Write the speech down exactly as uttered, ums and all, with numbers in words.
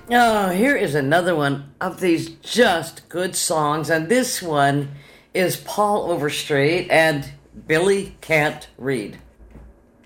Oh, here is another one of these just good songs, and this one is Paul Overstreet and Billy Can't Read.